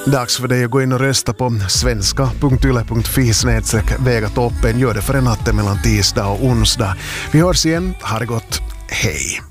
Dags för dig att gå in och rösta på svenska.yle.fi/Väga toppen. Gör det för en natten mellan tisdag och onsdag. Vi hörs igen. Ha det gott. Hej!